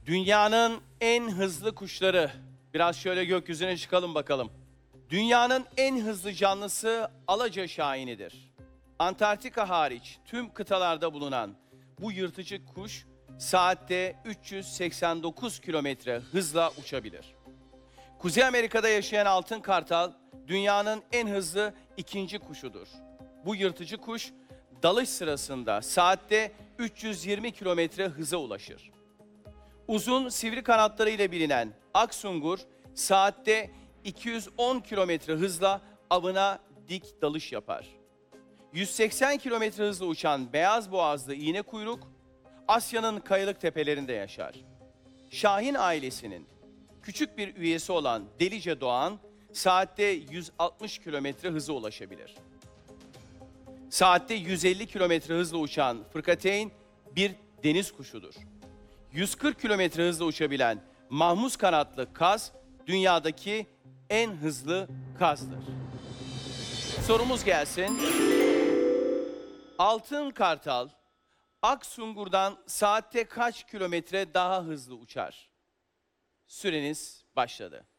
Dünyanın en hızlı kuşları. Biraz şöyle gökyüzüne çıkalım bakalım. Dünyanın en hızlı canlısı Alaca Şahini'dir. Antarktika hariç tüm kıtalarda bulunan bu yırtıcı kuş saatte 389 kilometre hızla uçabilir. Kuzey Amerika'da yaşayan altın kartal dünyanın en hızlı ikinci kuşudur. Bu yırtıcı kuş dalış sırasında saatte 320 kilometre hıza ulaşır. Uzun sivri kanatları ile bilinen aksungur saatte 210 kilometre hızla avına dik dalış yapar. 180 kilometre hızla uçan beyaz boğazlı iğnekuyruk Asya'nın kayalık tepelerinde yaşar. Şahin ailesinin küçük bir üyesi olan delice doğan saatte 160 kilometre hıza ulaşabilir. Saatte 150 kilometre hızla uçan fırkateyn bir deniz kuşudur. 140 kilometre hızla uçabilen mahmuz kanatlı kaz dünyadaki en hızlı kazdır. Sorumuz gelsin. Altın kartal aksungurdan saatte kaç kilometre daha hızlı uçar? Süreniz başladı.